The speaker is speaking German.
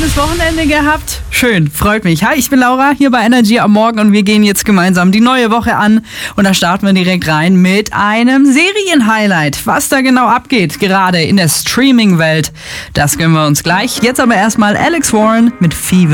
schönes Wochenende gehabt? Schön, freut mich. Hi, ich bin Laura, hier bei Energy am Morgen und wir gehen jetzt gemeinsam die neue Woche an. Und da starten wir direkt rein mit einem Serienhighlight. Was da genau abgeht, gerade in der Streaming-Welt, das gönnen wir uns gleich. Jetzt aber erstmal Alex Warren mit Fever.